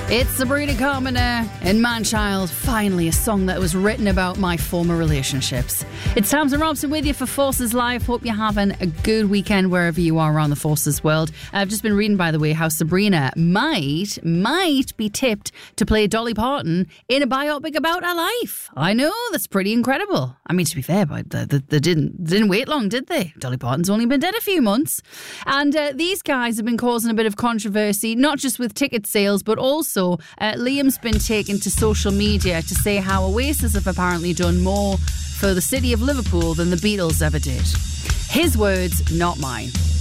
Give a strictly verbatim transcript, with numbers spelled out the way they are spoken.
It's Sabrina Carpenter and Manchild. Finally, a song that was written about my former relationships. It's Tamsin Robson with you for Forces Live. Hope you're having a good weekend wherever you are around the Forces world. I've just been reading, by the way, how Sabrina might, might be tipped to play Dolly Parton in a biopic about her life. I know, that's pretty incredible. I mean, to be fair, but they, they, they didn't didn't wait long, did they? Dolly Parton's only been dead a few months. And uh, these guys have been causing a bit of controversy, not just with ticket sales, but also So uh, Liam's been taken to social media to say how Oasis have apparently done more for the city of Liverpool than the Beatles ever did. His words, not mine.